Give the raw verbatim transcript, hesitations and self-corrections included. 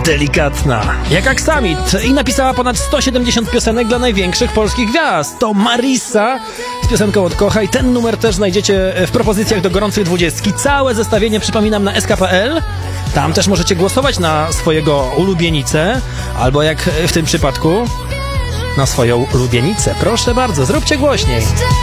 delikatna, jak aksamit, i napisała ponad sto siedemdziesiąt piosenek dla największych polskich gwiazd. To Marissa z piosenką Odkochaj. Ten numer też znajdziecie w propozycjach do gorącej dwudziestki. Całe zestawienie przypominam na S K kropka P L. Tam też możecie głosować na swojego ulubienicę, albo jak w tym przypadku na swoją ulubienicę. Proszę bardzo, zróbcie głośniej.